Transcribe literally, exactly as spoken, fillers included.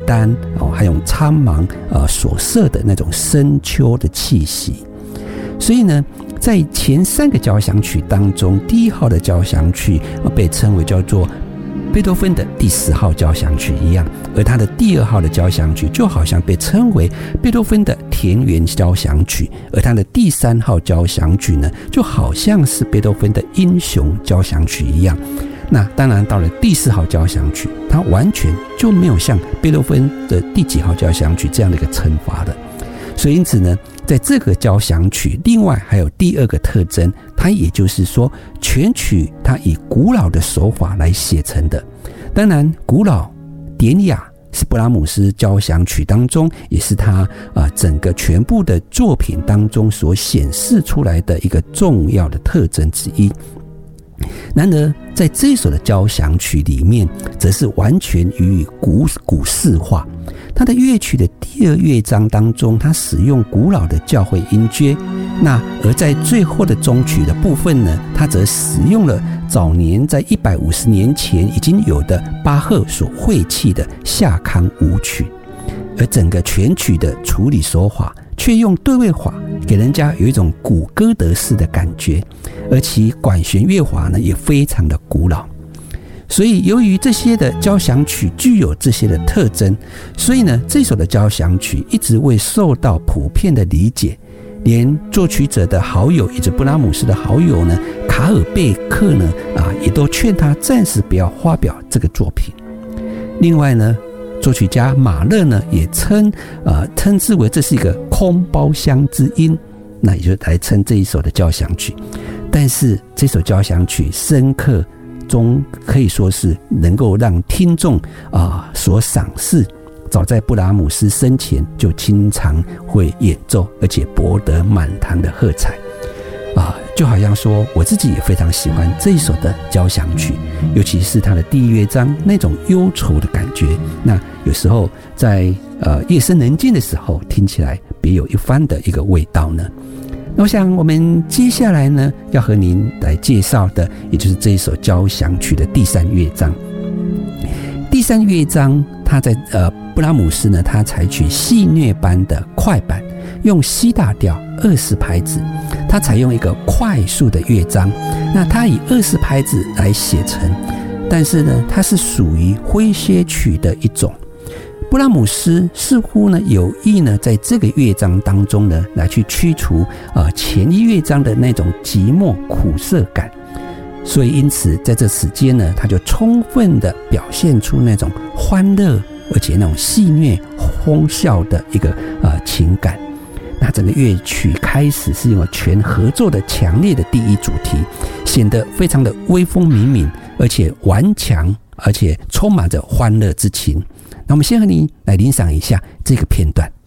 单哦，还有苍茫呃所摄的那种深秋的气息。所以呢，在前三个交响曲当中，第一号的交响曲被称为叫做贝多芬的第十号交响曲一样，而他的第二号的交响曲就好像被称为贝多芬的田园交响曲，而他的第三号交响曲呢，就好像是贝多芬的英雄交响曲一样。那当然到了第四号交响曲，它完全就没有像贝多芬的第几号交响曲这样的一个称法的。所以因此呢，在这个交响曲另外还有第二个特征，它也就是说全曲它以古老的手法来写成的。当然古老典雅是布拉姆斯交响曲当中，也是他、呃、整个全部的作品当中所显示出来的一个重要的特征之一。然而在这一首的交响曲里面，则是完全予以古古式化。它的乐曲的第二乐章当中，它使用古老的教会音阶，那而在最后的终曲的部分呢，它则使用了早年在一百五十年前已经有的巴赫所绘弃的夏康舞曲。而整个全曲的处理手法却用对位法，给人家有一种古歌德式的感觉，而其管弦乐法呢也非常的古老。所以由于这些的交响曲具有这些的特征，所以呢这首的交响曲一直未受到普遍的理解，连作曲者的好友以及布拉姆斯的好友呢卡尔贝克呢啊也都劝他暂时不要发表这个作品。另外呢，作曲家马勒呢也称呃称之为这是一个空包厢之音，那也就来称这一首的交响曲。但是这首交响曲深刻中可以说是能够让听众啊、呃、所赏识，早在布拉姆斯生前就经常会演奏，而且博得满堂的喝彩啊、呃，就好像说我自己也非常喜欢这一首的交响曲，尤其是它的第一乐章那种忧愁的感觉。那有时候在呃夜深人静的时候，听起来别有一番的一个味道呢。那我想我们接下来呢要和您来介绍的，也就是这一首交响曲的第三乐章。第三乐章它在呃布拉姆斯呢，他采取戏谑般的快板，用 C 大调二十拍子，他采用一个快速的乐章，那他以二十拍子来写成，但是呢它是属于诙谐曲的一种。布拉姆斯似乎呢有意呢在这个乐章当中呢来去去除呃前一乐章的那种寂寞苦涩感，所以因此在这时间呢，他就充分的表现出那种欢乐而且那种戏谑欢笑的一个呃情感。那整个乐曲开始是用全合奏的强烈的第一主题，显得非常的威风凛凛，而且顽强，而且充满着欢乐之情。那我们先和你来欣赏一下这个片段。